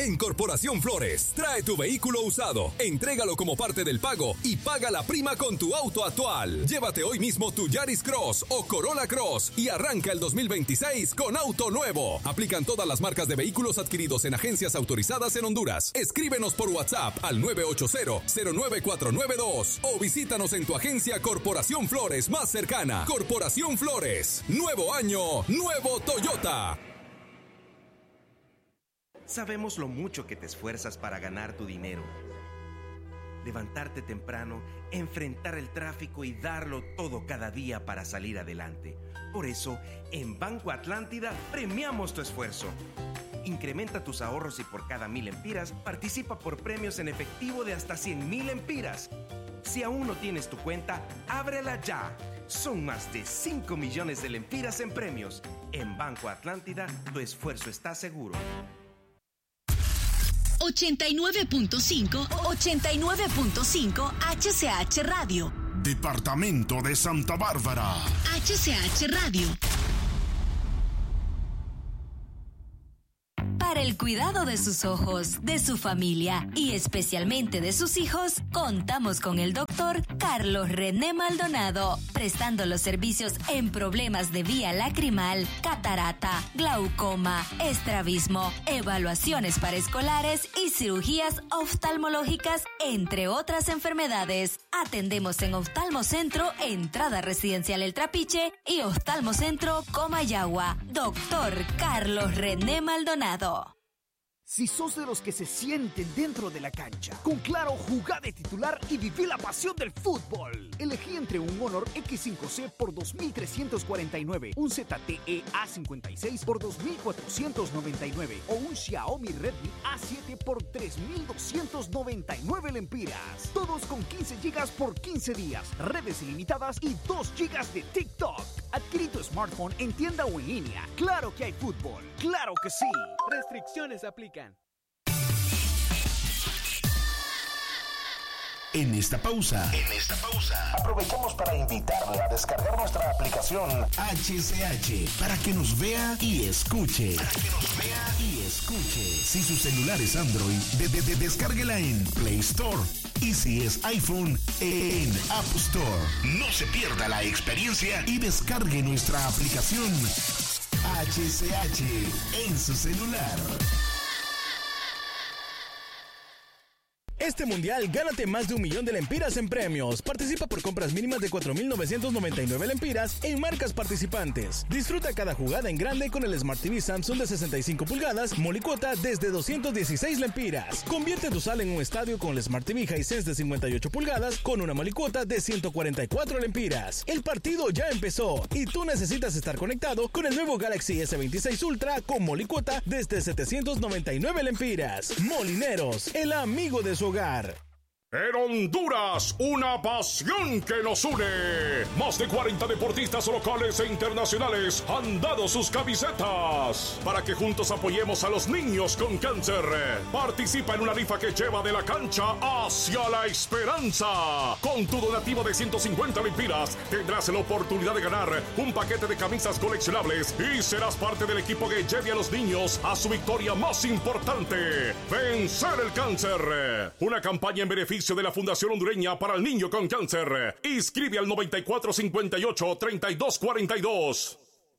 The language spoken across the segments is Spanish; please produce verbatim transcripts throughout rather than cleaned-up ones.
En Corporación Flores, trae tu vehículo usado, entrégalo como parte del pago y paga la prima con tu auto actual. Llévate hoy mismo tu Yaris Cross o Corolla Cross y arranca el dos mil veintiséis con auto nuevo. Aplican todas las marcas de vehículos adquiridos en agencias autorizadas en Honduras. Escríbenos por WhatsApp al nueve ocho cero, cero nueve cuatro nueve dos o visítanos en tu agencia Corporación Flores más cercana. Corporación Flores, nuevo año, nuevo Toyota. Sabemos lo mucho que te esfuerzas para ganar tu dinero. Levantarte temprano, enfrentar el tráfico y darlo todo cada día para salir adelante. Por eso, en Banco Atlántida premiamos tu esfuerzo. Incrementa tus ahorros y por cada mil empiras participa por premios en efectivo de hasta cien mil empiras. Si aún no tienes tu cuenta, ábrela ya. Son más de cinco millones de lempiras en premios. En Banco Atlántida, tu esfuerzo está seguro. ochenta y nueve punto cinco, ochenta y nueve punto cinco H C H Radio. Departamento de Santa Bárbara. H C H Radio. Para el cuidado de sus ojos, de su familia y especialmente de sus hijos, contamos con el doctor Carlos René Maldonado, prestando los servicios en problemas de vía lacrimal, catarata, glaucoma, estrabismo, evaluaciones para escolares y cirugías oftalmológicas, entre otras enfermedades. Atendemos en Oftalmocentro, Entrada Residencial El Trapiche y Oftalmocentro Comayagua. Doctor Carlos René Maldonado. Si sos de los que se sienten dentro de la cancha, con Claro, jugá de titular y viví la pasión del fútbol. Elegí entre un Honor equis cinco ce por dos mil trescientos cuarenta y nueve, un Z T E A cincuenta y seis por dos mil cuatrocientos noventa y nueve o un Xiaomi Redmi A siete por tres mil doscientos noventa y nueve lempiras. Todos con quince gigas por quince días, redes ilimitadas y dos gigas de TikTok. Adquirí tu smartphone en tienda o en línea. Claro que hay fútbol. ¡Claro que sí! Restricciones aplican. En esta pausa, en esta pausa, aprovechamos para invitarle a descargar nuestra aplicación H C H para que nos vea y escuche. Para que nos vea y escuche. Si su celular es Android, de, de, de, descárguela en Play Store. Y si es iPhone, en App Store. No se pierda la experiencia y descargue nuestra aplicación H C H en su celular. Este mundial, gánate más de un millón de lempiras en premios. Participa por compras mínimas de cuatro mil novecientos noventa y nueve lempiras en marcas participantes. Disfruta cada jugada en grande con el Smart T V Samsung de sesenta y cinco pulgadas, Molicota desde doscientos dieciséis lempiras. Convierte tu sala en un estadio con el Smart T V Hisense de cincuenta y ocho pulgadas con una Molicota de ciento cuarenta y cuatro lempiras. El partido ya empezó y tú necesitas estar conectado con el nuevo Galaxy S veintiséis Ultra con Molicota desde setecientos noventa y nueve lempiras. Molineros, el amigo de su hogar. En Honduras, una pasión que nos une. Más de cuarenta deportistas locales e internacionales han dado sus camisetas para que juntos apoyemos a los niños con cáncer. Participa en una rifa que lleva de la cancha hacia la esperanza. Con tu donativo de ciento cincuenta lempiras tendrás la oportunidad de ganar un paquete de camisas coleccionables y serás parte del equipo que lleve a los niños a su victoria más importante: vencer el cáncer. Una campaña en beneficio de la Fundación Hondureña para el Niño con Cáncer. Inscribe al noventa y cuatro cincuenta y ocho treinta y dos cuarenta y dos.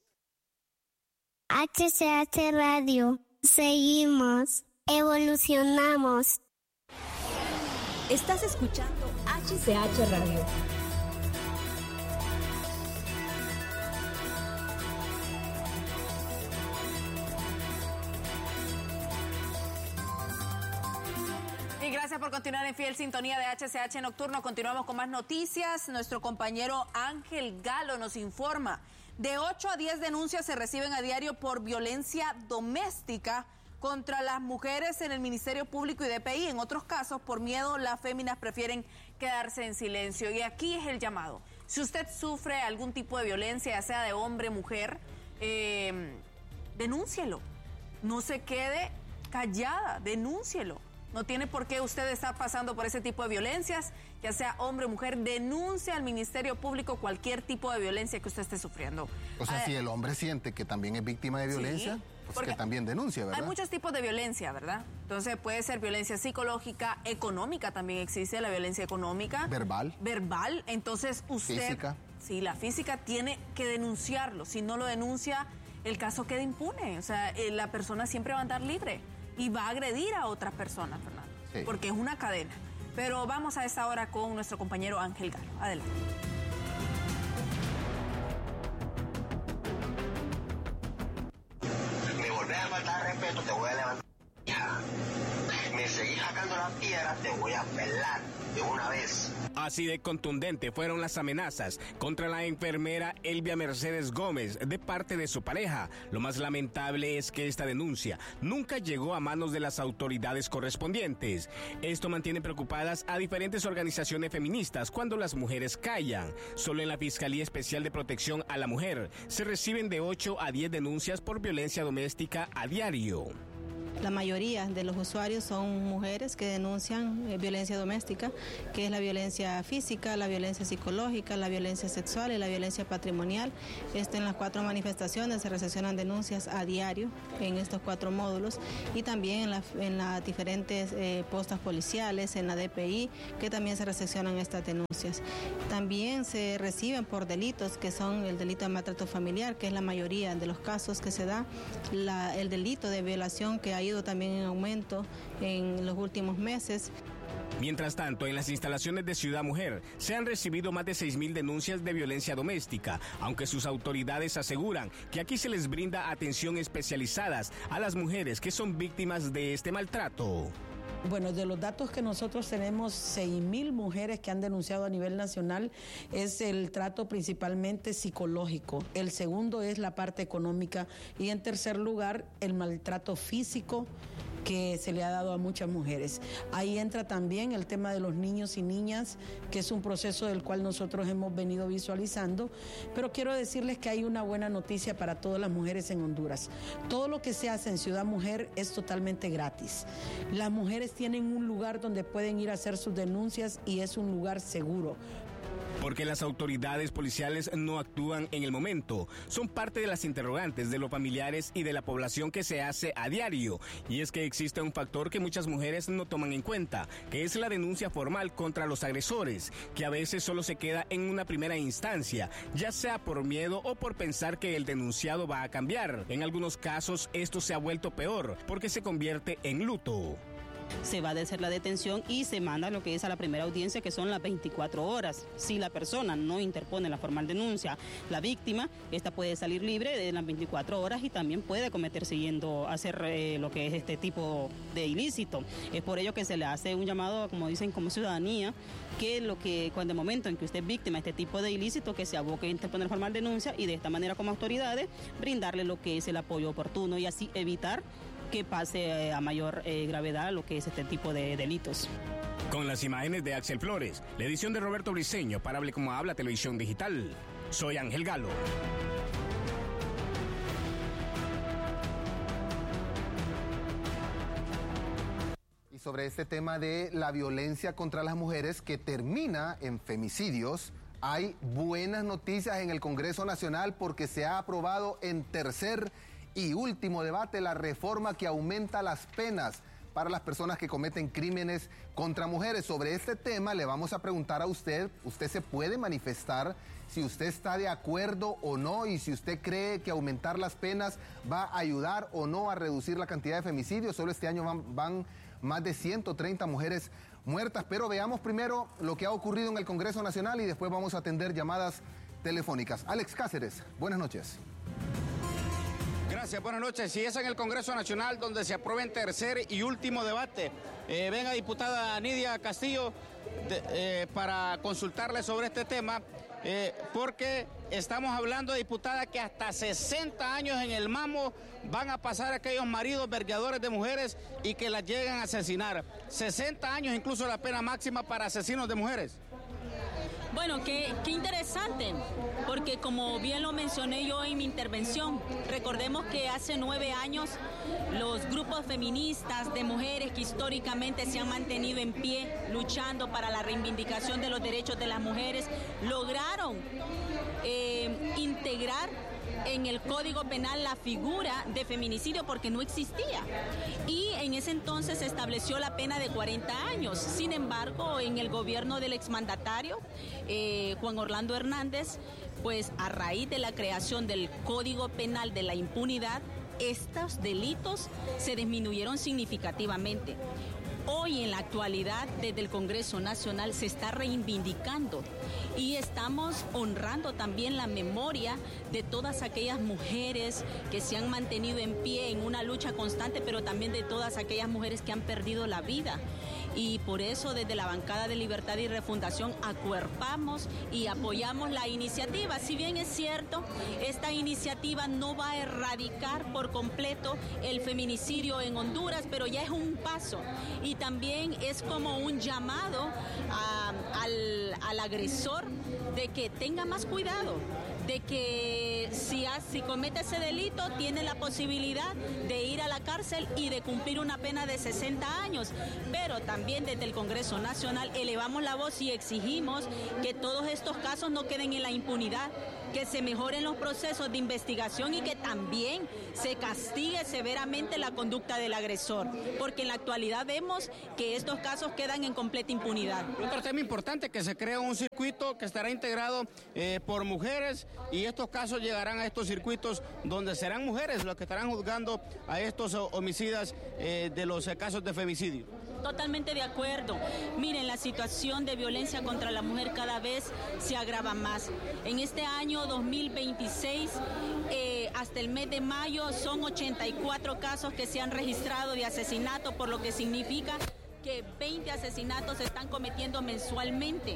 H C H Radio. Seguimos. Evolucionamos. Estás escuchando H C H Radio. Y gracias por continuar en fiel sintonía de H C H Nocturno. Continuamos con más noticias. Nuestro compañero Ángel Galo nos informa. De ocho a diez denuncias se reciben a diario por violencia doméstica contra las mujeres en el Ministerio Público y D P I. En otros casos, por miedo, las féminas prefieren quedarse en silencio. Y aquí es el llamado. Si usted sufre algún tipo de violencia, ya sea de hombre, mujer, eh, denúncielo. No se quede callada, denúncielo. No tiene por qué usted estar pasando por ese tipo de violencias, ya sea hombre o mujer. Denuncie al Ministerio Público cualquier tipo de violencia que usted esté sufriendo. O sea, eh, si el hombre siente que también es víctima de violencia, Pues Porque que también denuncia, ¿verdad? Hay muchos tipos de violencia, ¿verdad? Entonces puede ser violencia psicológica, económica también existe, la violencia económica. Verbal. Verbal. Entonces usted... Física. Sí, la física tiene que denunciarlo. Si no lo denuncia, el caso queda impune. O sea, eh, la persona siempre va a andar libre y va a agredir a otras personas, Fernando. Sí. Porque es una cadena. Pero vamos a esta hora con nuestro compañero Ángel Galo. Adelante. Me volvés a faltar respeto, te voy a levantar. Me seguís sacando las piedras, te voy a pelar de una vez. Así de contundente fueron las amenazas contra la enfermera Elvia Mercedes Gómez de parte de su pareja. Lo más lamentable es que esta denuncia nunca llegó a manos de las autoridades correspondientes. Esto mantiene preocupadas a diferentes organizaciones feministas cuando las mujeres callan. Solo en la Fiscalía Especial de Protección a la Mujer se reciben de ocho a diez denuncias por violencia doméstica a diario. La mayoría de los usuarios son mujeres que denuncian eh, violencia doméstica, que es la violencia física, la violencia psicológica, la violencia sexual y la violencia patrimonial. Esto en las cuatro manifestaciones se recepcionan denuncias a diario en estos cuatro módulos y también en, la, en las diferentes eh, postas policiales, en la D P I, que también se recepcionan estas denuncias. También se reciben por delitos que son el delito de maltrato familiar, que es la mayoría de los casos que se da, la, el delito de violación que ha ido también en aumento en los últimos meses. Mientras tanto, en las instalaciones de Ciudad Mujer se han recibido más de seis mil denuncias de violencia doméstica, aunque sus autoridades aseguran que aquí se les brinda atención especializadas a las mujeres que son víctimas de este maltrato. Bueno, de los datos que nosotros tenemos, seis mil mujeres que han denunciado a nivel nacional, es el trato principalmente psicológico. El segundo es la parte económica y en tercer lugar el maltrato físico que se le ha dado a muchas mujeres. Ahí entra también el tema de los niños y niñas, que es un proceso del cual nosotros hemos venido visualizando, pero quiero decirles que hay una buena noticia para todas las mujeres en Honduras. Todo lo que se hace en Ciudad Mujer es totalmente gratis. Las mujeres tienen un lugar donde pueden ir a hacer sus denuncias y es un lugar seguro. Porque las autoridades policiales no actúan en el momento. Son parte de las interrogantes de los familiares y de la población que se hace a diario. Y es que existe un factor que muchas mujeres no toman en cuenta, que es la denuncia formal contra los agresores, que a veces solo se queda en una primera instancia, ya sea por miedo o por pensar que el denunciado va a cambiar. En algunos casos esto se ha vuelto peor, porque se convierte en luto. Se va a hacer la detención y se manda lo que es a la primera audiencia, que son las veinticuatro horas. Si la persona no interpone la formal denuncia, la víctima, esta puede salir libre de las veinticuatro horas y también puede cometer siguiendo hacer eh, lo que es este tipo de ilícito. Es por ello que se le hace un llamado, como dicen, como ciudadanía, que lo que cuando el momento en que usted es víctima de este tipo de ilícito, que se aboque a interponer formal denuncia y de esta manera como autoridades brindarle lo que es el apoyo oportuno y así evitar que pase a mayor eh, gravedad lo que es este tipo de delitos. Con las imágenes de Axel Flores, la edición de Roberto Briceño para Hable Como Habla Televisión Digital. Soy Ángel Galo. Y sobre este tema de la violencia contra las mujeres que termina en femicidios, hay buenas noticias en el Congreso Nacional porque se ha aprobado en tercer y último debate la reforma que aumenta las penas para las personas que cometen crímenes contra mujeres. Sobre este tema le vamos a preguntar a usted, usted se puede manifestar si usted está de acuerdo o no y si usted cree que aumentar las penas va a ayudar o no a reducir la cantidad de femicidios. Solo este año van, van más de ciento treinta mujeres muertas, pero veamos primero lo que ha ocurrido en el Congreso Nacional y después vamos a atender llamadas telefónicas. Alex Cáceres, buenas noches. Gracias, buenas noches. Y es en el Congreso Nacional donde se aprueba en tercer y último debate. Eh, venga, diputada Nidia Castillo, de, eh, para consultarle sobre este tema, eh, porque estamos hablando, diputada, que hasta sesenta años en el mamo van a pasar aquellos maridos vergadores de mujeres y que las llegan a asesinar. sesenta años incluso la pena máxima para asesinos de mujeres. Bueno, qué, qué interesante, porque como bien lo mencioné yo en mi intervención, recordemos que hace nueve años los grupos feministas de mujeres que históricamente se han mantenido en pie, luchando para la reivindicación de los derechos de las mujeres, lograron eh, integrar en el Código Penal la figura de feminicidio porque no existía. Y en ese entonces se estableció la pena de cuarenta años. Sin embargo, en el gobierno del exmandatario, eh, Juan Orlando Hernández, pues a raíz de la creación del Código Penal de la impunidad, estos delitos se disminuyeron significativamente. Hoy en la actualidad desde el Congreso Nacional se está reivindicando y estamos honrando también la memoria de todas aquellas mujeres que se han mantenido en pie en una lucha constante, pero también de todas aquellas mujeres que han perdido la vida. Y por eso desde la bancada de Libertad y Refundación acuerpamos y apoyamos la iniciativa. Si bien es cierto, esta iniciativa no va a erradicar por completo el feminicidio en Honduras, pero ya es un paso. Y también es como un llamado a, al, al agresor de que tenga más cuidado, de que si, si comete ese delito tiene la posibilidad de ir a la cárcel y de cumplir una pena de sesenta años. Pero también desde el Congreso Nacional elevamos la voz y exigimos que todos estos casos no queden en la impunidad, que se mejoren los procesos de investigación y que también se castigue severamente la conducta del agresor, porque en la actualidad vemos que estos casos quedan en completa impunidad. Otro tema importante, que se crea un circuito que estará integrado eh, por mujeres, y estos casos llegarán a estos circuitos donde serán mujeres los que estarán juzgando a estos homicidas eh, de los eh, casos de femicidio. Totalmente de acuerdo. Miren, la situación de violencia contra la mujer cada vez se agrava más. En este año dos mil veintiséis, eh, hasta el mes de mayo, son ochenta y cuatro casos que se han registrado de asesinato, por lo que significa que veinte asesinatos se están cometiendo mensualmente.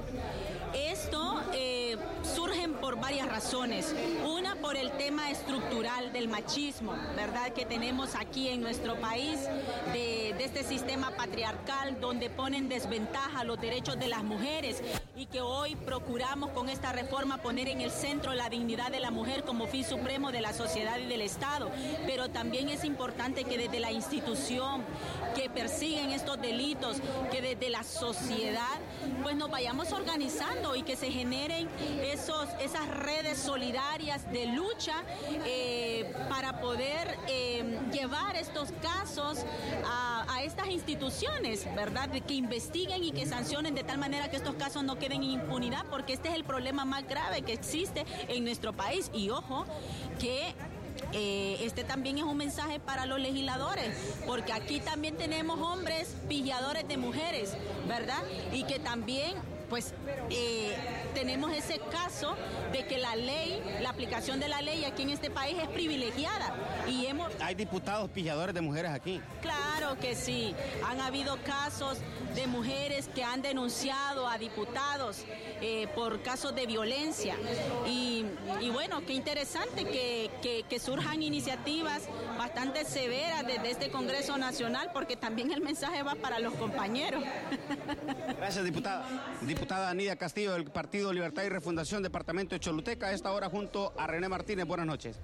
Esto eh, surge por varias razones. Una, por el tema estructural del machismo, ¿verdad?, que tenemos aquí en nuestro país, de, de este sistema patriarcal donde ponen desventaja los derechos de las mujeres, y que hoy procuramos con esta reforma poner en el centro la dignidad de la mujer como fin supremo de la sociedad y del Estado. Pero también es importante que desde la institución que persiguen estos delitos, que desde la sociedad pues nos vayamos organizando y que se generen esos, esas redes solidarias de lucha eh, para poder eh, llevar estos casos a, a estas instituciones, ¿verdad?, que investiguen y que sancionen de tal manera que estos casos no queden en impunidad, porque este es el problema más grave que existe en nuestro país. Y ojo, que Eh, este también es un mensaje para los legisladores, porque aquí también tenemos hombres pilladores de mujeres, ¿verdad? Y que también pues eh, tenemos ese caso de que la ley, la aplicación de la ley aquí en este país es privilegiada. Y hemos... ¿Hay diputados pilladores de mujeres aquí? Claro que sí. Han habido casos de mujeres que han denunciado a diputados eh, por casos de violencia. Y, y bueno, qué interesante que, que, que surjan iniciativas bastante severas desde este Congreso Nacional, porque también el mensaje va para los compañeros. Gracias, diputada. Diputada Nidia Castillo, del Partido Libertad y Refundación, Departamento de Choluteca, a esta hora junto a René Martínez. Buenas noches.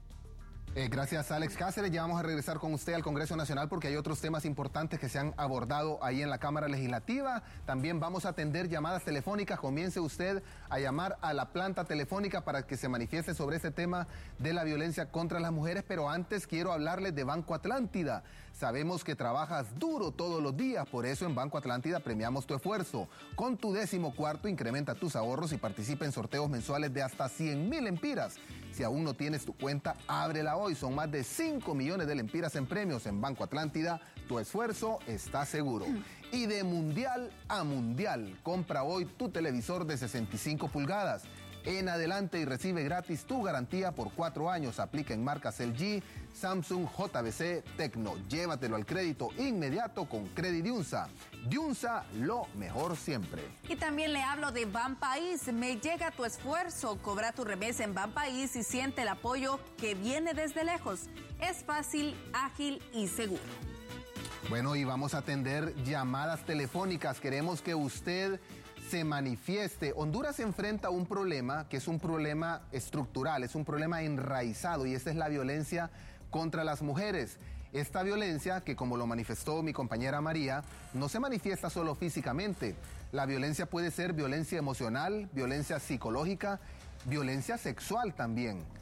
Eh, gracias, Alex Cáceres. Ya vamos a regresar con usted al Congreso Nacional porque hay otros temas importantes que se han abordado ahí en la Cámara Legislativa. También vamos a atender llamadas telefónicas. Comience usted a llamar a la planta telefónica para que se manifieste sobre este tema de la violencia contra las mujeres. Pero antes quiero hablarles de Banco Atlántida. Sabemos que trabajas duro todos los días, por eso en Banco Atlántida premiamos tu esfuerzo. Con tu décimo cuarto incrementa tus ahorros y participa en sorteos mensuales de hasta cien mil lempiras. Si aún no tienes tu cuenta, ábrela hoy. Son más de cinco millones de lempiras en premios en Banco Atlántida. Tu esfuerzo está seguro. Y de mundial a mundial, compra hoy tu televisor de sesenta y cinco pulgadas. En adelante y recibe gratis tu garantía por cuatro años. Aplica en marcas L G, Samsung, J B C, Tecno. Llévatelo al crédito inmediato con Credidiunsa. Diunsa, lo mejor siempre. Y también le hablo de Banpaís. Me llega tu esfuerzo. Cobra tu remesa en Banpaís y siente el apoyo que viene desde lejos. Es fácil, ágil y seguro. Bueno, y vamos a atender llamadas telefónicas. Queremos que usted se manifieste. Honduras enfrenta un problema que es un problema estructural, es un problema enraizado, y esta es la violencia contra las mujeres. Esta violencia, que como lo manifestó mi compañera María, no se manifiesta solo físicamente. La violencia puede ser violencia emocional, violencia psicológica, violencia sexual también.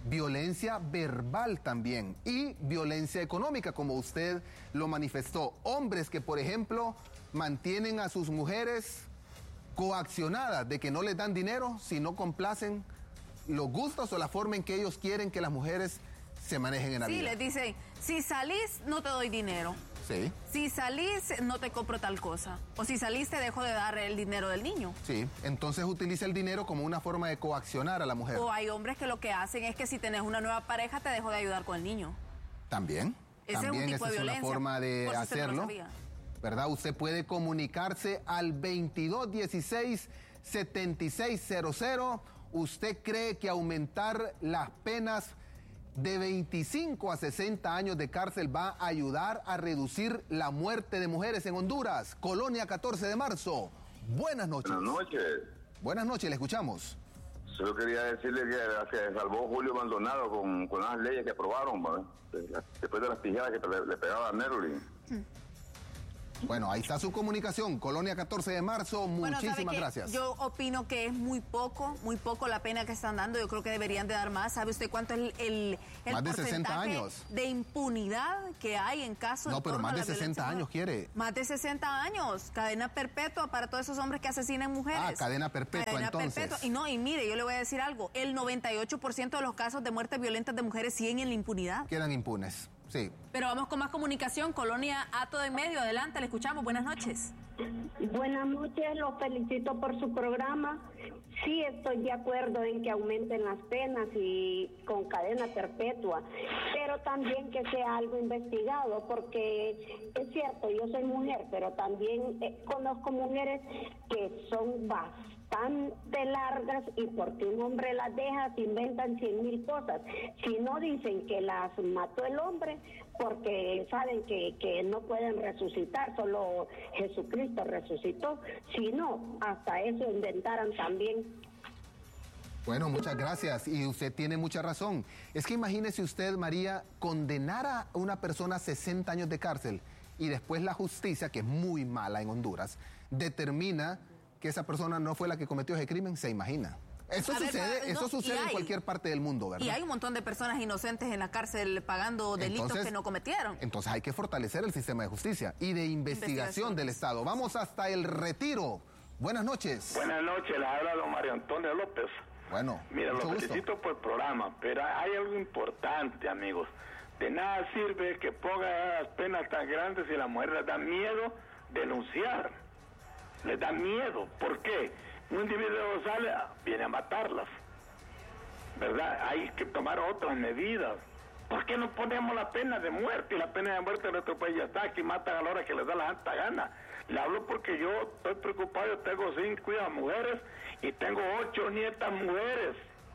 violencia verbal también y violencia económica, como usted lo manifestó. Hombres que, por ejemplo, mantienen a sus mujeres coaccionadas de que no les dan dinero si no complacen los gustos o la forma en que ellos quieren que las mujeres se manejen en la sí, vida. Sí, les dicen, si salís no te doy dinero. Sí. Si salís no te compro tal cosa. O si salís te dejo de dar el dinero del niño. Sí, entonces utiliza el dinero como una forma de coaccionar a la mujer. O hay hombres que lo que hacen es que si tenés una nueva pareja te dejo de ayudar con el niño. También. Ese También es un tipo esa de es violencia, una forma de por si usted no lo hacerlo. sabía. ¿Verdad? Usted puede comunicarse al veintidós dieciséis setenta y seis cero cero. ¿Usted cree que aumentar las penas de veinticinco a sesenta años de cárcel va a ayudar a reducir la muerte de mujeres en Honduras? Colonia catorce de marzo. Buenas noches. Buenas noches. Buenas noches, le escuchamos. Solo quería decirle que se salvó Julio Maldonado con, con las leyes que aprobaron, ¿vale? Después de las pijadas que le, le pegaba a Nerlin. Bueno, ahí está su comunicación. Colonia catorce de marzo, muchísimas bueno, gracias. Yo opino que es muy poco, muy poco la pena que están dando. Yo creo que deberían de dar más. ¿Sabe usted cuánto es el, el, el más de sesenta años de impunidad que hay en casos? No, pero más de sesenta años quiere. Más de sesenta años. Cadena perpetua para todos esos hombres que asesinan mujeres. Ah, cadena perpetua, cadena entonces. Perpetua. Y no, y mire, yo le voy a decir algo. El noventa y ocho por ciento de los casos de muertes violentas de mujeres siguen en la impunidad. Quedan impunes. Sí. Pero vamos con más comunicación. Colonia Hato de Medio, adelante, le escuchamos. Buenas noches. Buenas noches, los felicito por su programa. Sí, estoy de acuerdo en que aumenten las penas y con cadena perpetua, pero también que sea algo investigado, porque es cierto, yo soy mujer, pero también eh, conozco mujeres que son bastante largas y porque un hombre las deja se inventan cien mil cosas. Si no dicen que las mató el hombre porque saben que, que no pueden resucitar, solo Jesucristo resucitó, si no, hasta eso inventaran también. Bueno, muchas gracias y usted tiene mucha razón. Es que imagínese usted, María, condenar a una persona a sesenta años de cárcel y después la justicia, que es muy mala en Honduras, determina que esa persona no fue la que cometió ese crimen. Se imagina. Eso a sucede, ver, eso no, sucede hay, en cualquier parte del mundo, ¿verdad? Y hay un montón de personas inocentes en la cárcel pagando delitos entonces, que no cometieron. Entonces hay que fortalecer el sistema de justicia y de investigación, investigación del Estado. Vamos hasta El Retiro. Buenas noches. Buenas noches, le habla don Mario Antonio López. Bueno, mira, lo gusto. felicito por el programa, pero hay algo importante, amigos. De nada sirve que pongan las penas tan grandes si a la mujer les da miedo denunciar. Les da miedo. ¿Por qué? Un individuo sale, viene a matarlas. ¿Verdad? Hay que tomar otras medidas. ¿Por qué no ponemos la pena de muerte? Y la pena de muerte en nuestro país ya está. Aquí matan a la hora que les da la santa gana. Le hablo porque yo estoy preocupado. Yo tengo cinco hijas mujeres y tengo ocho nietas mujeres.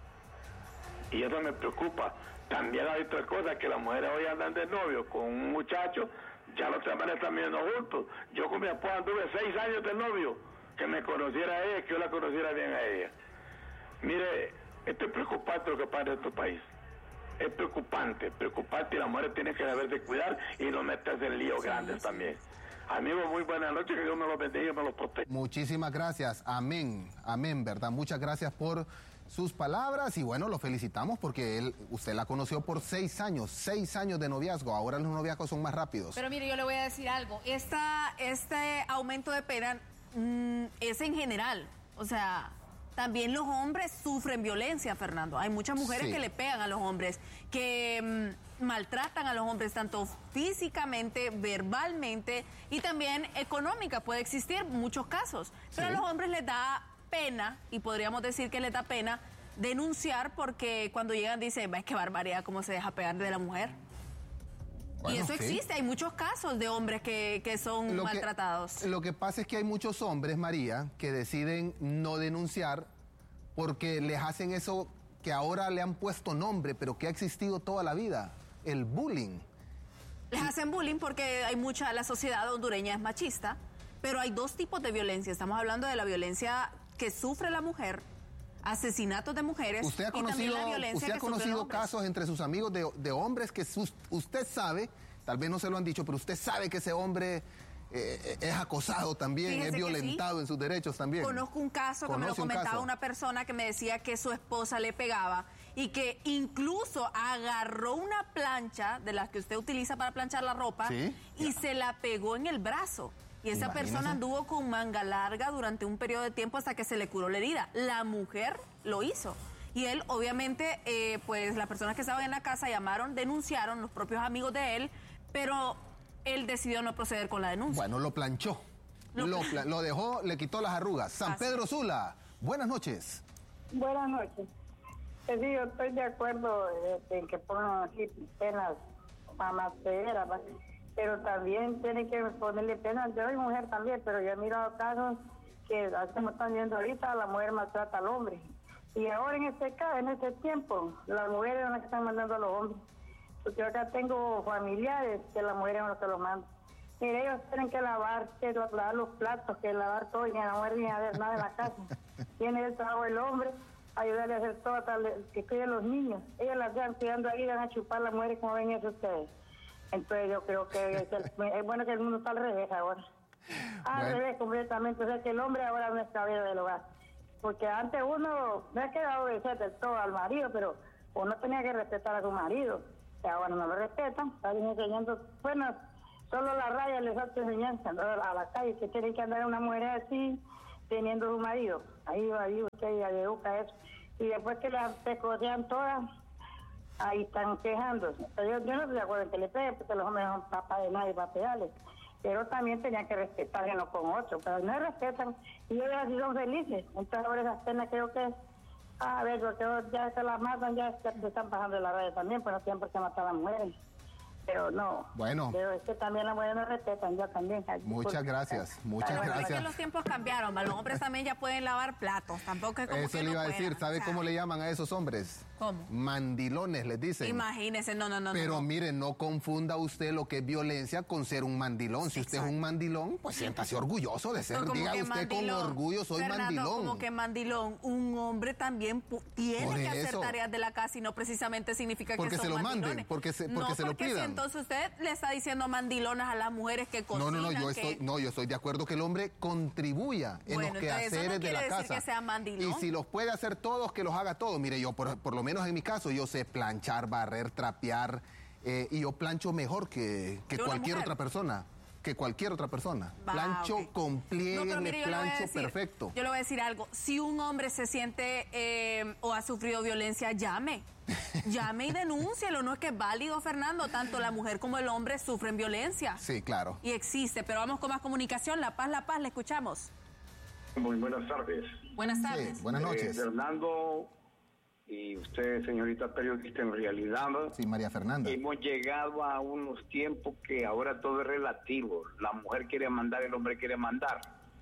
Y eso me preocupa. También hay otra cosa, que las mujeres hoy andan de novio con un muchacho, ya los tres están viendo juntos. Yo con mi esposa anduve seis años de novio, que me conociera a ella, que yo la conociera bien a ella. Mire, esto es preocupante lo que pasa en nuestro país. Es preocupante, preocupante, y las mujeres tienen que saber de cuidar y no meterse en líos sí, grandes sí. también. Amigos, muy buenas noches, que Dios me los bendiga y me los proteja. Muchísimas gracias, amén, amén, ¿verdad? Muchas gracias por sus palabras y bueno, lo felicitamos porque él, usted la conoció por seis años, seis años de noviazgo, ahora los noviazgos son más rápidos. Pero mire, yo le voy a decir algo, Esta, este aumento de pena mmm, es en general, o sea, también los hombres sufren violencia, Fernando, hay muchas mujeres sí. que le pegan a los hombres, que mmm, maltratan a los hombres tanto físicamente, verbalmente y también económica, puede existir muchos casos, pero sí. a los hombres les da pena, y podríamos decir que les da pena denunciar porque cuando llegan dicen, es que barbaridad cómo se deja pegar de la mujer. Bueno, y eso sí. existe, hay muchos casos de hombres que, que son lo maltratados. Que, lo que pasa es que hay muchos hombres, María, que deciden no denunciar porque les hacen eso que ahora le han puesto nombre, pero que ha existido toda la vida, el bullying. Les hacen bullying porque hay mucha, la sociedad hondureña es machista, pero hay dos tipos de violencia, estamos hablando de la violencia que sufre la mujer, asesinatos de mujeres usted ha conocido, y también la violencia usted ha que conocido casos entre sus amigos de, de hombres que sus, usted sabe, tal vez no se lo han dicho, pero usted sabe que ese hombre eh, es acosado también, Fíjese es violentado sí. en sus derechos también. Conozco un caso que me lo comentaba un una persona que me decía que su esposa le pegaba y que incluso agarró una plancha de las que usted utiliza para planchar la ropa, ¿sí?, y se la pegó en el brazo. Y esa Imagínese. persona anduvo con manga larga durante un periodo de tiempo hasta que se le curó la herida. La mujer lo hizo. Y él, obviamente, eh, pues las personas que estaban en la casa llamaron, denunciaron, los propios amigos de él, pero él decidió no proceder con la denuncia. Bueno, lo planchó. Lo, lo, pla lo dejó, le quitó las arrugas. San Así. Pedro Sula, buenas noches. Buenas noches. Pues sí, yo estoy de acuerdo en que pongan así penas más severas, pero también tienen que ponerle penas. Yo soy mujer también, pero yo he mirado casos que, como están viendo ahorita, la mujer maltrata al hombre. Y ahora en este caso, en este tiempo, las mujeres son las que están mandando a los hombres. Porque yo acá tengo familiares que las mujeres son las que los mandan. Mire, ellos tienen que lavar, que lavar los platos, que lavar todo, y la mujer viene a ver nada en la casa. Tiene el trabajo el hombre, ayudarle a hacer todo, que cuiden los niños. Ellos las van cuidando ahí, van a chupar las mujeres, como ven eso ustedes. Entonces yo creo que es, el, es bueno que el mundo está al revés ahora. Al bueno. revés completamente, o sea que el hombre ahora no es cabeza del hogar. Porque antes uno no es que daba obedecer del todo al marido, pero uno tenía que respetar a su marido. Y ahora no lo respetan, están enseñando, bueno, solo la raya les hace enseñanza, ¿no?, a la calle, que tiene que andar una mujer así, teniendo su marido. Ahí va, ahí usted ya educa eso. Y después que las pescocean todas, ahí están quejándose. Yo, yo no estoy de acuerdo en que le peguen, porque los hombres son papás de nadie para pegarles. Pero también tenían que respetar uno con otro, pero no respetan, y ellos así son felices. Entonces ahora esas penas creo que, a ver, porque ya se las matan, ya se están bajando de la raya también, pero no tienen por qué matar a las mujeres. Pero no, bueno, pero es que también las mujeres no respetan, ya también. Muchas gracias, muchas bueno, gracias. Es que los tiempos cambiaron, los hombres también ya pueden lavar platos, tampoco es como Eso que le iba no a decir, puedan, ¿sabe o sea, cómo le llaman a esos hombres? ¿Cómo? Mandilones, les dicen. Imagínese, no, no, no. Pero no. mire, no confunda usted lo que es violencia con ser un mandilón. Si usted Exacto. es un mandilón, pues siéntase orgulloso de ser. No, Diga usted mandilón, con orgullo, soy Fernando, mandilón. Como que mandilón, un hombre también tiene Por que eso. hacer tareas de la casa y no precisamente significa porque que son se lo mandilones. manden, porque se, porque no, se lo porque pidan. Si entonces usted le está diciendo mandilonas a las mujeres que cocinan. No, no, no, yo que... estoy, no, yo estoy de acuerdo que el hombre contribuya en bueno, los quehaceres no de la casa. Que sea mandilón. Y si los puede hacer todos, que los haga todos. Mire, yo por, por lo menos en mi caso, yo sé planchar, barrer, trapear, eh, y yo plancho mejor que, que cualquier otra persona. Que cualquier otra persona. Va, plancho okay. con pliegues, no, mire, le plancho decir, perfecto. Yo le voy a decir algo. Si un hombre se siente eh, o ha sufrido violencia, llame. Llame y denúncielo. No es que es válido, Fernando. Tanto la mujer como el hombre sufren violencia. Sí, claro. Y existe. Pero vamos con más comunicación. La Paz, La Paz, le escuchamos. Muy buenas tardes. Buenas tardes. Sí, buenas noches. Eh, Fernando y usted, señorita periodista, en realidad, sí, María Fernanda, hemos llegado a unos tiempos que ahora todo es relativo. La mujer quiere mandar, el hombre quiere mandar.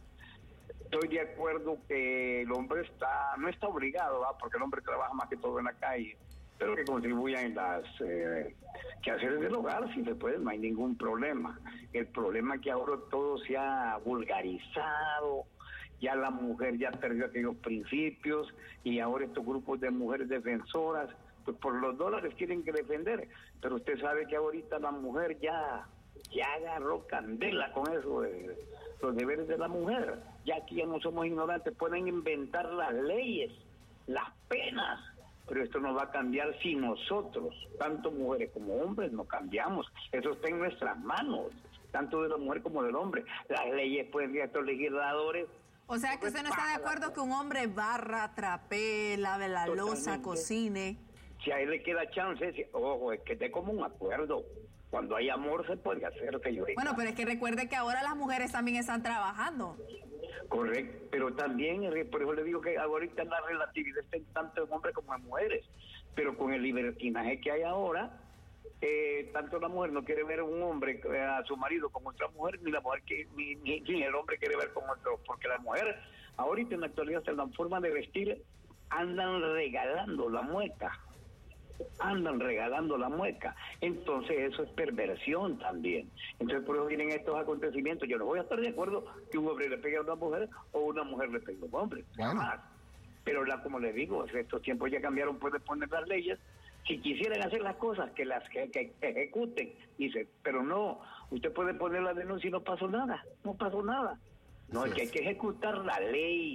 Estoy de acuerdo que el hombre está no está obligado, ¿va? Porque el hombre trabaja más que todo en la calle, pero que contribuya en las eh, quehaceres del hogar, si se puede, no hay ningún problema. El problema es que ahora todo se ha vulgarizado, ya la mujer ya perdió aquellos principios y ahora estos grupos de mujeres defensoras, pues por los dólares tienen que defender, pero usted sabe que ahorita la mujer ya, ya agarró candela con eso de los deberes de la mujer. Ya aquí ya no somos ignorantes, pueden inventar las leyes, las penas, pero esto no va a cambiar si nosotros, tanto mujeres como hombres, no cambiamos. Eso está en nuestras manos, tanto de la mujer como del hombre. Las leyes pueden ir a estos legisladores. O sea que usted no está de acuerdo que un hombre barra, trapee, lave la loza, cocine. Si a él le queda chance, ojo, es que esté como un acuerdo. Cuando hay amor se puede hacer, señorita. Bueno, pero es que recuerde que ahora las mujeres también están trabajando. Correcto, pero también, por eso le digo que ahorita la relatividad está en tanto en hombres como en mujeres. Pero con el libertinaje que hay ahora, eh, tanto la mujer no quiere ver a un hombre, eh, a su marido con otra mujer, ni la mujer que, ni, ni, ni el hombre quiere ver con otro, porque la mujer ahorita en la actualidad hasta la forma de vestir andan regalando la mueca, andan regalando la mueca, entonces eso es perversión también. Entonces por eso vienen estos acontecimientos. Yo no voy a estar de acuerdo que un hombre le pegue a una mujer o una mujer le pegue a un hombre, jamás. Pero la, como le digo, estos tiempos ya cambiaron, pueden poner las leyes. Si quisieran hacer las cosas, que las que, que ejecuten, dice, pero no, usted puede poner la denuncia y no pasó nada, no pasó nada. No, es que hay que ejecutar la ley,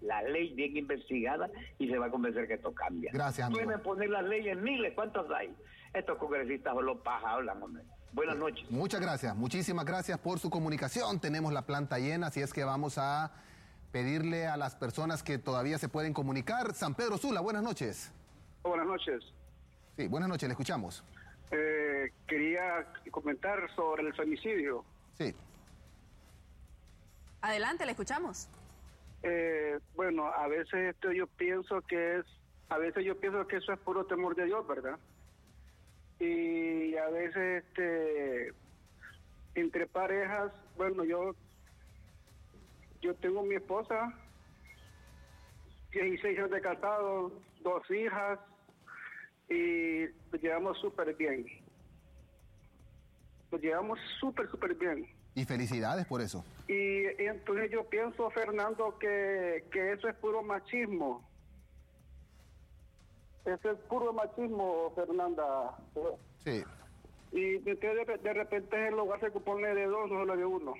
la ley bien investigada y se va a convencer que esto cambia. Gracias, amigo. Pueden poner las leyes miles, ¿cuántas hay? Estos congresistas solo paja hablan, hombre. Buenas noches. Muchas gracias, muchísimas gracias por su comunicación. Tenemos la planta llena, así es que vamos a pedirle a las personas que todavía se pueden comunicar. San Pedro Sula, buenas noches. Buenas noches. Sí, buenas noches, le escuchamos. Eh, quería comentar sobre el femicidio. Sí. Adelante, le escuchamos. Eh, bueno, a veces esto yo pienso que es, a veces yo pienso que eso es puro temor de Dios, ¿verdad? Y a veces, este, entre parejas, bueno, yo, yo tengo mi esposa, dieciséis años de casado, dos hijas, y nos llevamos súper bien. Nos llevamos súper, súper bien. Y felicidades por eso. Y, y entonces yo pienso, Fernando, que, que eso es puro machismo. Eso es puro machismo, Fernanda. Sí. Y de, de, de repente el hogar se compone de dos, no solo de uno.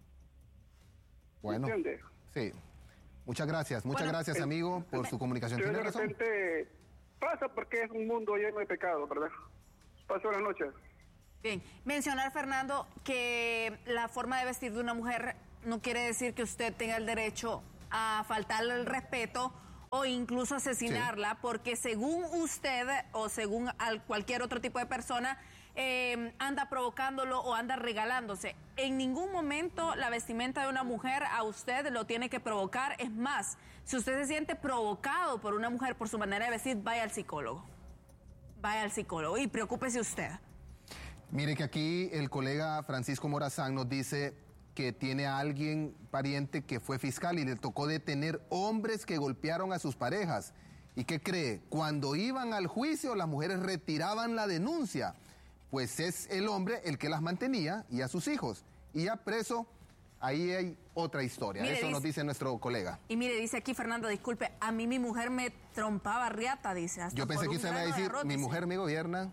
Bueno. ¿Entiendes? Sí. Muchas gracias, muchas Bueno, gracias, eh, amigo, por su comunicación. Pero Tiene de razón. repente pasa porque es un mundo lleno de pecado, ¿verdad? Paso la noche. Bien, mencionar, Fernando, que la forma de vestir de una mujer no quiere decir que usted tenga el derecho a faltarle el respeto o incluso asesinarla, sí. Porque según usted o según al cualquier otro tipo de persona, eh, anda provocándolo o anda regalándose. En ningún momento la vestimenta de una mujer a usted lo tiene que provocar. Es más, si usted se siente provocado por una mujer por su manera de vestir, vaya al psicólogo. Vaya al psicólogo y preocúpese usted. Mire que aquí el colega Francisco Morazán nos dice que tiene a alguien, pariente, que fue fiscal y le tocó detener hombres que golpearon a sus parejas. ¿Y qué cree? Cuando iban al juicio, las mujeres retiraban la denuncia, pues es el hombre el que las mantenía y a sus hijos. Y ya preso, ahí hay otra historia. Mire, eso dice, nos dice nuestro colega. Y mire, dice aquí Fernando, disculpe, a mí mi mujer me trompaba riata, dice. Hasta Yo pensé que usted iba a decir, arroz, mi dice. mujer me gobierna.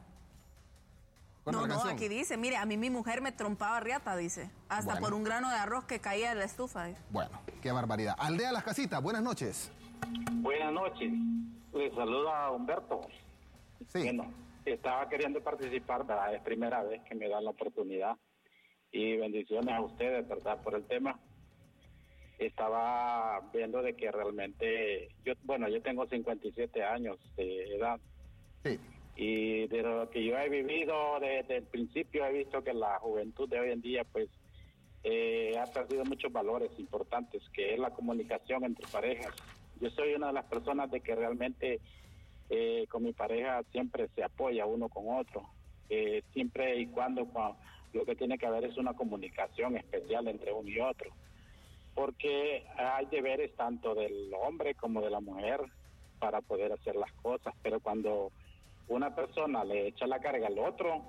No, no, aquí dice, mire, a mí mi mujer me trompaba riata, dice. Hasta bueno. por un grano de arroz que caía de la estufa. Dice. Bueno, qué barbaridad. Aldea Las Casitas, buenas noches. Buenas noches. Les saluda Humberto. Sí. Bueno, estaba queriendo participar, ¿verdad? Es primera vez que me dan la oportunidad. Y bendiciones a ustedes, ¿verdad? Por el tema. Estaba viendo de que realmente, yo, bueno, yo tengo cincuenta y siete años de edad. Sí. Y de lo que yo he vivido desde el principio he visto que la juventud de hoy en día pues eh, ha perdido muchos valores importantes, que es la comunicación entre parejas. Yo soy una de las personas de que realmente eh, con mi pareja siempre se apoya uno con otro, eh, siempre y cuando, cuando lo que tiene que haber es una comunicación especial entre uno y otro, porque hay deberes tanto del hombre como de la mujer para poder hacer las cosas, pero cuando una persona le echa la carga al otro,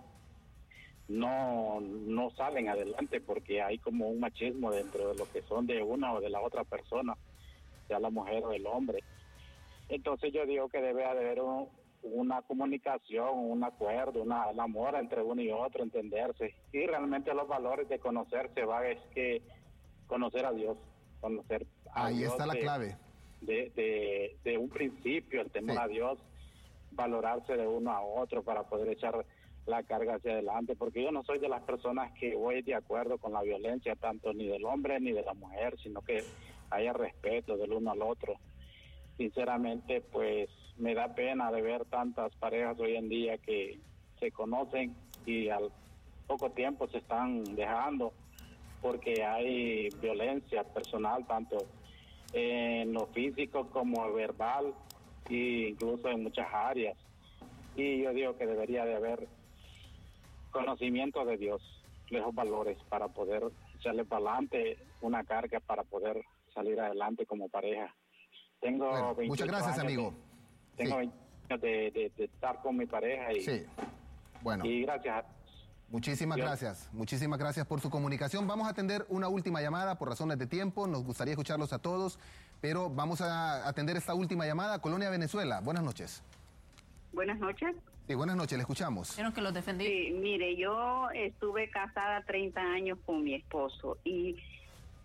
no no salen adelante porque hay como un machismo dentro de lo que son de una o de la otra persona, sea la mujer o el hombre. Entonces yo digo que debe haber un, una comunicación, un acuerdo, una, el amor entre uno y otro, entenderse. Y realmente los valores de conocerse va es que conocer a Dios, conocer a Ahí Dios está la de, clave. De, de, de un principio, el temor Sí. a Dios, valorarse de uno a otro para poder echar la carga hacia adelante, porque yo no soy de las personas que voy de acuerdo con la violencia tanto ni del hombre ni de la mujer, sino que haya respeto del uno al otro. Sinceramente, pues me da pena de ver tantas parejas hoy en día que se conocen y al poco tiempo se están dejando porque hay violencia personal tanto en lo físico como verbal e incluso en muchas áreas. Y yo digo que debería de haber conocimiento de Dios, esos valores para poder echarle para adelante una carga para poder salir adelante como pareja. Tengo bueno, muchas gracias, años amigo. De, tengo sí. veinte años de, de, de estar con mi pareja y, sí. bueno. y gracias. Muchísimas Dios. gracias, muchísimas gracias por su comunicación. Vamos a atender una última llamada por razones de tiempo, nos gustaría escucharlos a todos, pero vamos a atender esta última llamada. Colonia Venezuela, buenas noches. Buenas noches. Sí, buenas noches, le escuchamos. Quiero que los defendí. Sí, mire, yo estuve casada treinta años con mi esposo y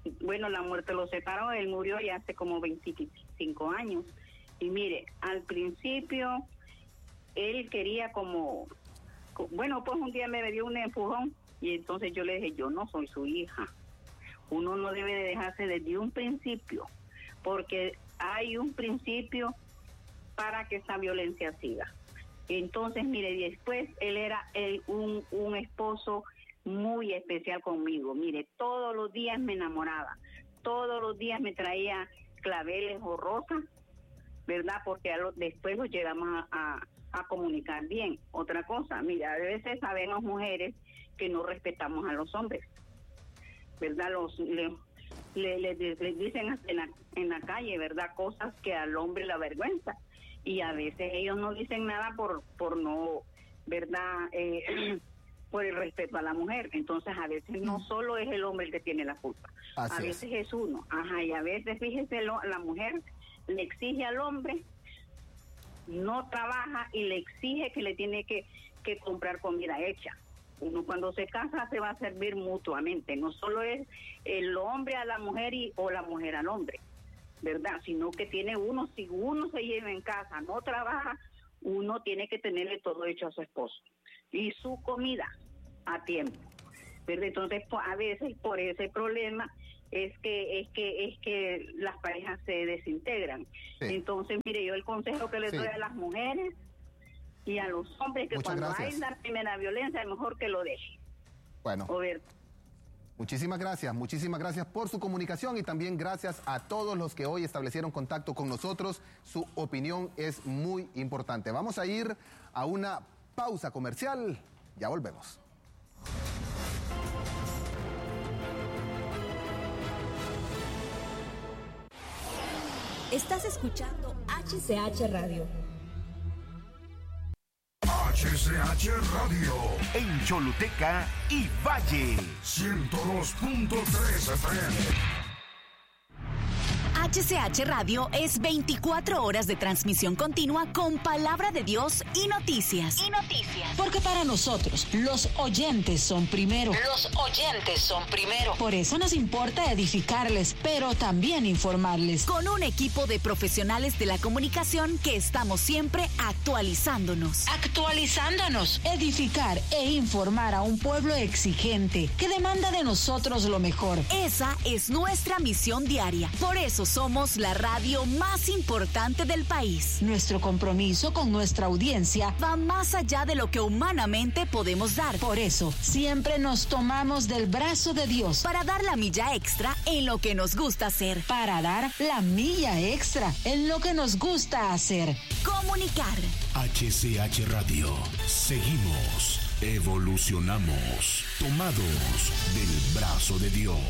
bueno, la muerte lo separó, él murió ya hace como veinticinco años. Y mire, al principio él quería como, bueno, pues un día me dio un empujón y entonces yo le dije, yo no soy su hija. Uno no debe de dejarse desde un principio, porque hay un principio para que esa violencia siga. Entonces, mire, después él era el, un, un esposo muy especial conmigo. Mire, todos los días me enamoraba, todos los días me traía claveles o rosas, ¿verdad? Porque a lo, después los llegamos a, a, a comunicar bien. Otra cosa, mira, a veces sabemos mujeres que no respetamos a los hombres, ¿verdad? Los le, le, le, le dicen en la, en la calle, ¿verdad? Cosas que al hombre le avergüenza. Y a veces ellos no dicen nada por, por no, ¿verdad? Eh, por el respeto a la mujer. Entonces a veces no solo es el hombre el que tiene la culpa. Así a veces es. es uno. Ajá, y a veces, fíjese, lo, la mujer le exige al hombre, no trabaja y le exige que le tiene que, que comprar comida hecha. Uno cuando se casa se va a servir mutuamente, no solo es el hombre a la mujer y o la mujer al hombre, ¿verdad? Sino que tiene uno, si uno se lleva en casa, no trabaja, uno tiene que tenerle todo hecho a su esposo y su comida a tiempo, ¿verdad? Entonces, pues, a veces por ese problema es que es que es que las parejas se desintegran. Sí. Entonces, mire, yo el consejo que les sí. doy a las mujeres y a los hombres que Muchas cuando gracias. hay la primera violencia es mejor que lo dejen. Bueno. O ver, Muchísimas gracias, muchísimas gracias por su comunicación y también gracias a todos los que hoy establecieron contacto con nosotros. Su opinión es muy importante. Vamos a ir a una pausa comercial. Ya volvemos. Estás escuchando H C H Radio. H C H Radio. En Choluteca y Valle. ciento dos punto tres F M. H C H Radio es veinticuatro horas de transmisión continua con palabra de Dios y noticias. Y noticias. Porque para nosotros, los oyentes son primero. Los oyentes son primero. Por eso nos importa edificarles, pero también informarles. Con un equipo de profesionales de la comunicación que estamos siempre actualizándonos. Actualizándonos. Edificar e informar a un pueblo exigente que demanda de nosotros lo mejor. Esa es nuestra misión diaria. Por eso somos la radio más importante del país. Nuestro compromiso con nuestra audiencia va más allá de lo que humanamente podemos dar. Por eso, siempre nos tomamos del brazo de Dios para dar la milla extra en lo que nos gusta hacer. Para dar la milla extra en lo que nos gusta hacer. Comunicar. H C H Radio. Seguimos, evolucionamos, tomados del brazo de Dios.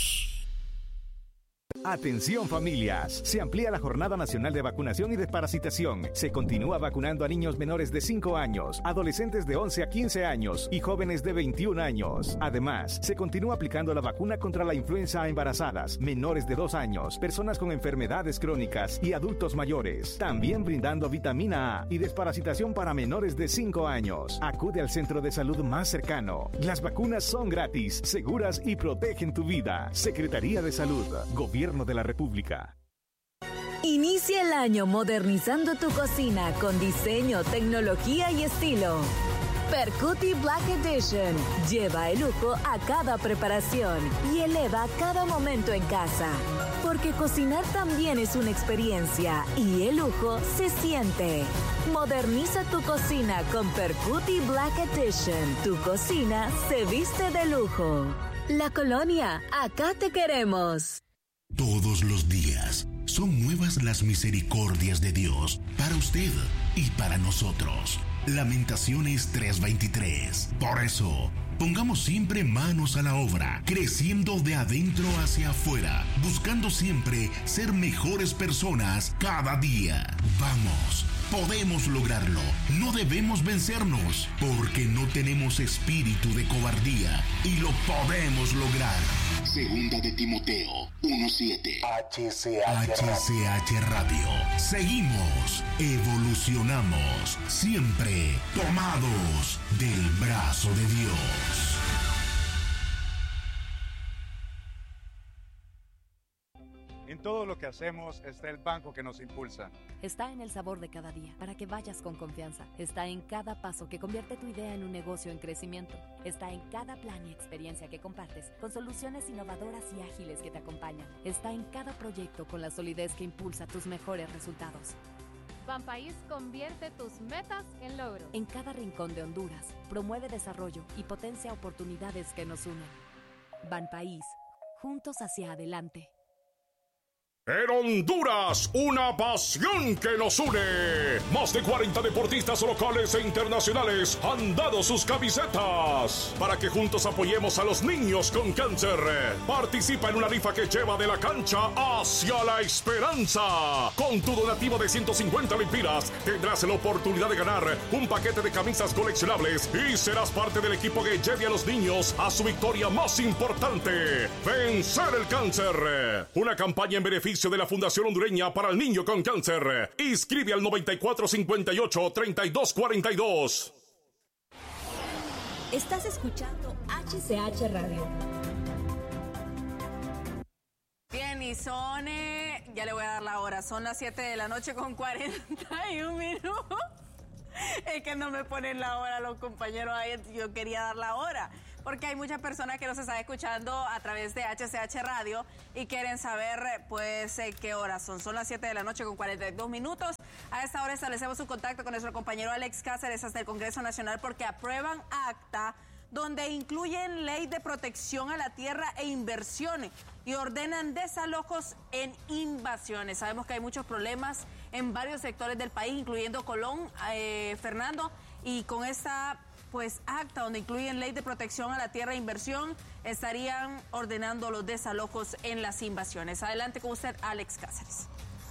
Atención familias, se amplía la Jornada Nacional de Vacunación y Desparasitación. Se continúa vacunando a niños menores de cinco años, adolescentes de once a quince años y jóvenes de veintiún años. Además, se continúa aplicando la vacuna contra la influenza a embarazadas, menores de dos años, personas con enfermedades crónicas y adultos mayores. También brindando vitamina A y desparasitación para menores de cinco años. Acude al centro de salud más cercano. Las vacunas son gratis, seguras y protegen tu vida. Secretaría de Salud, Gobierno de la República. Inicia el año modernizando tu cocina con diseño, tecnología y estilo. Percuti Black Edition lleva el lujo a cada preparación y eleva cada momento en casa. Porque cocinar también es una experiencia y el lujo se siente. Moderniza tu cocina con Percuti Black Edition. Tu cocina se viste de lujo. La Colonia, acá te queremos. Todos los días son nuevas las misericordias de Dios para usted y para nosotros. Lamentaciones tres veintitrés. Por eso, pongamos siempre manos a la obra, creciendo de adentro hacia afuera, buscando siempre ser mejores personas cada día. Vamos, podemos lograrlo. No debemos vencernos, porque no tenemos espíritu de cobardía y lo podemos lograr. Segunda de Timoteo uno siete. H C H, H C H Radio. Seguimos, evolucionamos, siempre tomados del brazo de Dios. En todo lo que hacemos está el banco que nos impulsa. Está en el sabor de cada día, para que vayas con confianza. Está en cada paso que convierte tu idea en un negocio en crecimiento. Está en cada plan y experiencia que compartes, con soluciones innovadoras y ágiles que te acompañan. Está en cada proyecto con la solidez que impulsa tus mejores resultados. Banpaís convierte tus metas en logros. En cada rincón de Honduras, promueve desarrollo y potencia oportunidades que nos unen. Banpaís, juntos hacia adelante. En Honduras, una pasión que nos une. Más de cuarenta deportistas locales e internacionales han dado sus camisetas para que juntos apoyemos a los niños con cáncer. Participa en una rifa que lleva de la cancha hacia la esperanza. Con tu donativo de ciento cincuenta lempiras tendrás la oportunidad de ganar un paquete de camisas coleccionables y serás parte del equipo que lleve a los niños a su victoria más importante: vencer el cáncer. Una campaña en beneficio de la Fundación Hondureña para el Niño con Cáncer. Inscribe al noventa y cuatro cincuenta y ocho treinta y dos cuarenta y dos. Estás escuchando H C H Radio. Bien, y son, eh, ya le voy a dar la hora, son las siete de la noche con cuarenta y un minutos. Es que no me ponen la hora los compañeros ahí, yo quería dar la hora, porque hay muchas personas que nos están escuchando a través de H C H Radio y quieren saber, pues, eh, qué horas son. Son las siete de la noche con cuarenta y dos minutos. A esta hora establecemos un contacto con nuestro compañero Alex Cáceres hasta el Congreso Nacional porque aprueban acta donde incluyen ley de protección a la tierra e inversiones y ordenan desalojos en invasiones. Sabemos que hay muchos problemas en varios sectores del país, incluyendo Colón, eh, Fernando, y con esta pues acta donde incluyen ley de protección a la tierra e inversión, estarían ordenando los desalojos en las invasiones. Adelante con usted, Alex Cáceres.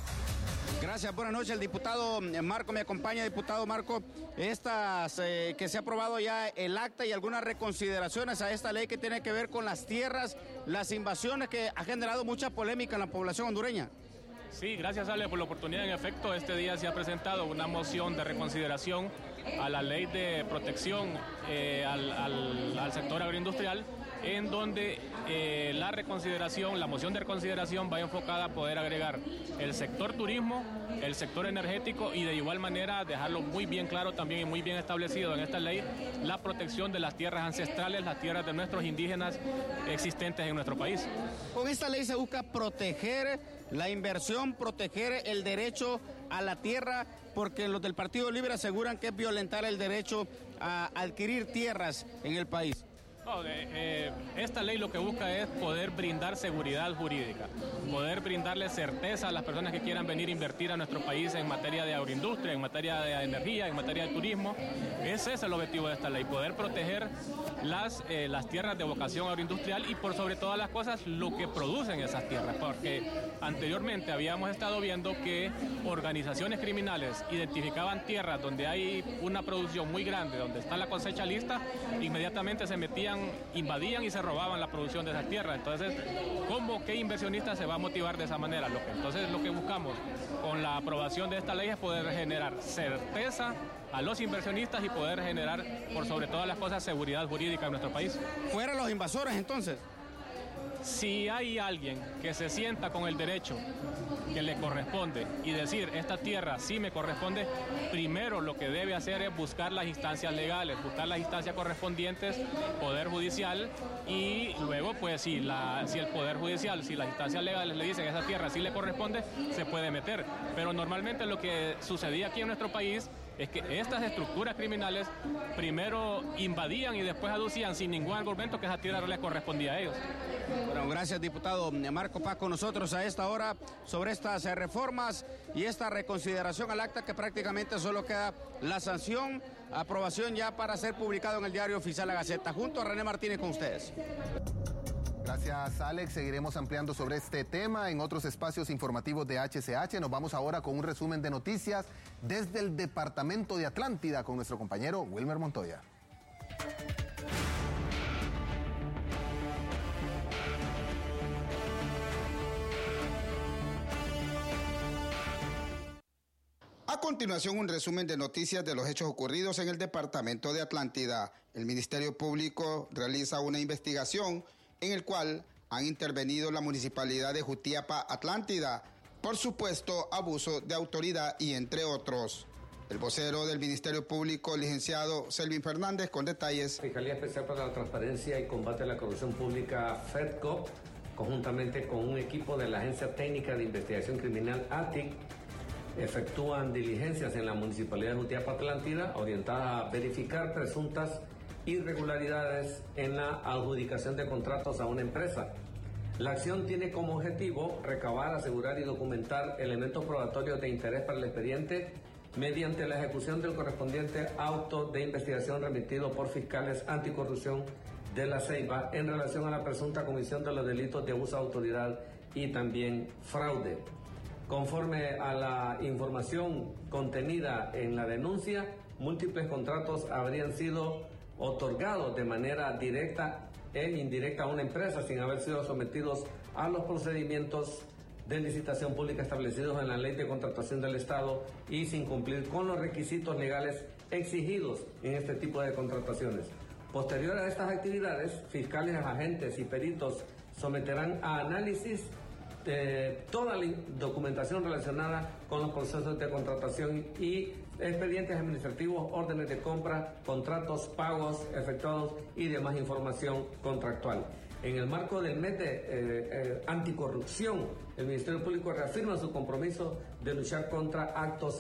Gracias, buenas noches. El diputado Marco me acompaña. Diputado Marco, estas eh, que se ha aprobado ya el acta y algunas reconsideraciones a esta ley que tiene que ver con las tierras, las invasiones, que ha generado mucha polémica en la población hondureña. Sí, gracias Ale por la oportunidad. En efecto, este día se ha presentado una moción de reconsideración a la ley de protección eh, al, al, al sector agroindustrial, en donde eh, la reconsideración, la moción de reconsideración va enfocada a poder agregar el sector turismo, el sector energético y de igual manera dejarlo muy bien claro también y muy bien establecido en esta ley la protección de las tierras ancestrales, las tierras de nuestros indígenas existentes en nuestro país. Con esta ley se busca proteger la inversión, proteger el derecho a la tierra, porque los del Partido Libre aseguran que es violentar el derecho a adquirir tierras en el país. No, eh, eh, esta ley lo que busca es poder brindar seguridad jurídica, poder brindarle certeza a las personas que quieran venir a invertir a nuestro país en materia de agroindustria, en materia de energía, en materia de turismo. Ese es el objetivo de esta ley, poder proteger las, eh, las tierras de vocación agroindustrial y por sobre todas las cosas lo que producen esas tierras, porque anteriormente habíamos estado viendo que organizaciones criminales identificaban tierras donde hay una producción muy grande, donde está la cosecha lista, inmediatamente se metían, invadían y se robaban la producción de esas tierras. Entonces, ¿cómo, qué inversionista se va a motivar de esa manera? Lo que, entonces, lo que buscamos con la aprobación de esta ley es poder generar certeza a los inversionistas y poder generar, por sobre todas las cosas, seguridad jurídica en nuestro país. ¿Fuera los invasores, entonces? Si hay alguien que se sienta con el derecho que le corresponde y decir, esta tierra sí me corresponde, primero lo que debe hacer es buscar las instancias legales, buscar las instancias correspondientes, Poder Judicial, y luego, pues, si, la, si el Poder Judicial, si las instancias legales le dicen que esa tierra sí le corresponde, se puede meter. Pero normalmente lo que sucedía aquí en nuestro país es que estas estructuras criminales primero invadían y después aducían sin ningún argumento que esa tierra no les correspondía a ellos. Bueno, gracias, diputado Marco Paz, con nosotros a esta hora sobre estas eh, reformas y esta reconsideración al acta, que prácticamente solo queda la sanción, aprobación ya para ser publicado en el Diario Oficial La Gaceta. Junto a René Martínez con ustedes. Gracias, Alex. Seguiremos ampliando sobre este tema en otros espacios informativos de H C H. Nos vamos ahora con un resumen de noticias desde el departamento de Atlántida con nuestro compañero Wilmer Montoya. A continuación, un resumen de noticias de los hechos ocurridos en el departamento de Atlántida. El Ministerio Público realiza una investigación en el cual han intervenido la Municipalidad de Jutiapa Atlántida por supuesto abuso de autoridad y entre otros. El vocero del Ministerio Público, licenciado Selvin Fernández, con detalles. Fiscalía Especial para la Transparencia y Combate a la Corrupción Pública, FEDCO, conjuntamente con un equipo de la Agencia Técnica de Investigación Criminal, A T I C, efectúan diligencias en la Municipalidad de Jutiapa Atlántida orientadas a verificar presuntas irregularidades en la adjudicación de contratos a una empresa. La acción tiene como objetivo recabar, asegurar y documentar elementos probatorios de interés para el expediente mediante la ejecución del correspondiente auto de investigación remitido por fiscales anticorrupción de La Ceiba en relación a la presunta comisión de los delitos de abuso de autoridad y también fraude. Conforme a la información contenida en la denuncia, múltiples contratos habrían sido otorgados de manera directa e indirecta a una empresa sin haber sido sometidos a los procedimientos de licitación pública establecidos en la Ley de Contratación del Estado y sin cumplir con los requisitos legales exigidos en este tipo de contrataciones. Posterior a estas actividades, fiscales, agentes y peritos someterán a análisis de toda la documentación relacionada con los procesos de contratación y expedientes administrativos, órdenes de compra, contratos, pagos efectuados y demás información contractual. En el marco del mes de eh, eh, anticorrupción, el Ministerio Público reafirma su compromiso de luchar contra actos